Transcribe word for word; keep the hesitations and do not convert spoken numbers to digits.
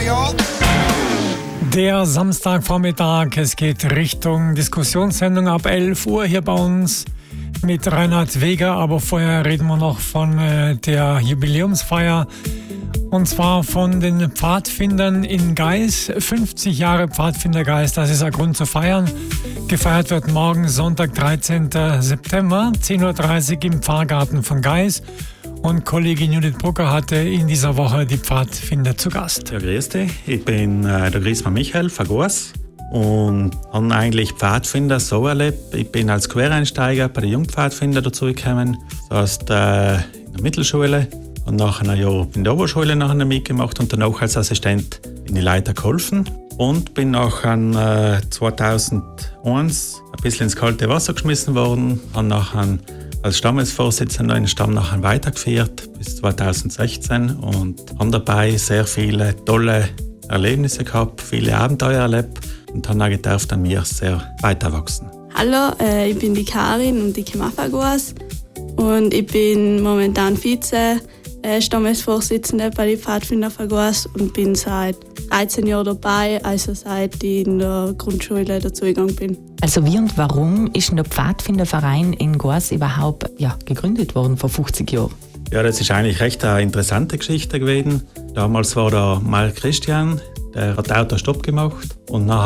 y'all. Der Samstagvormittag, es geht Richtung Diskussionssendung ab elf Uhr hier bei uns mit Reinhard Weger, aber vorher reden wir noch von äh, der Jubiläumsfeier und zwar von den Pfadfindern in Gais. fünfzig Jahre Pfadfinder Gais, das ist ein Grund zu feiern. Gefeiert wird morgen Sonntag, dreizehnten September, zehn Uhr dreißig im Pfarrgarten von Gais. Und Kollegin Judith Brucker hatte in dieser Woche die Pfadfinder zu Gast. Ja, grüß dich. Ich bin äh, der Griesmann Michael von Goas und habe eigentlich Pfadfinder so erlebt. Ich bin als Quereinsteiger bei den Jungpfadfinder dazugekommen. Das heißt, äh, in der Mittelschule und nachher ein Jahr in der Oberschule nachher mitgemacht und danach als Assistent in die Leiter geholfen. Und bin nachher äh, zweitausendeins ein bisschen ins kalte Wasser geschmissen worden. Habe nachher als Stammesvorsitzender den Stamm nachher weitergeführt bis zweitausendsechzehn und habe dabei sehr viele tolle Erlebnisse gehabt, viele Abenteuer erlebt und habe auch gedacht, an mir sehr weiterwachsen. Hallo, äh, ich bin die Karin und ich komme auch von Goas und ich bin momentan Vize äh, Stammesvorsitzende bei den Pfadfinder von Goas und bin seit dreizehn Jahren dabei, also seit ich in der Grundschule dazugegangen bin. Also wie und warum ist der Pfadfinderverein in Goas überhaupt ja, gegründet worden vor fünfzig Jahren? Ja, das ist eigentlich recht eine interessante Geschichte gewesen. Damals war der Marc Christian, der hat Autostopp gemacht und nachher